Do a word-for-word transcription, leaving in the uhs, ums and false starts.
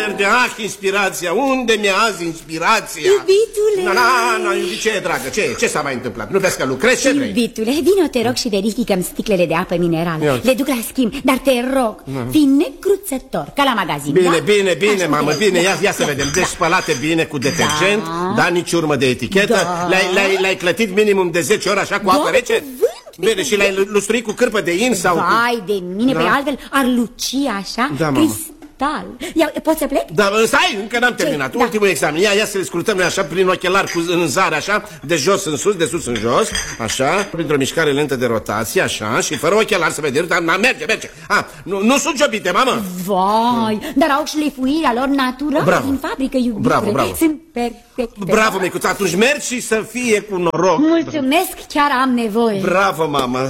Ah, inspirația, unde mi-a azi inspirația? Iubitule! Na, na, na, ce, dragă, ce, ce s-a mai întâmplat? Nu vezi că lucrezi? Ce vrei? Iubitule, vino, te rog, și verifică-mi sticlele de apă minerală. Le duc la schimb, dar te rog, fii necruțător, ca la magazin. Bine, da? bine, bine, Așa, mamă, bine, ia, ia să vedem. Deci spălate bine cu detergent, da, da, nici urmă de etichetă, da. Le-ai clătit minimum de zece ori așa cu apă rece? Bine, și l-ai lustruit cu cârpă de in sau... Vai de mine, da? Pe altfel ar luci așa, da, mamă. Ia, poți să plec? Da, stai, încă n-am terminat. Da. Ultimul examen. Ia, ia să le scrutăm noi așa prin ochelari cu înzare, așa, de jos în sus, de sus în jos, așa, printr-o mișcare lentă de rotație, așa, și fără ochelari să vedem, dar merge, merge. Ah, nu, nu sunt ciobite, mamă. Vai, hmm. dar au șlefuirea lor naturală din fabrică, iubire. Bravo, bravo. Sunt perfecte. Bravo, micuța, atunci mergi și să fie cu noroc. Mulțumesc, chiar am nevoie. Bravo, mamă.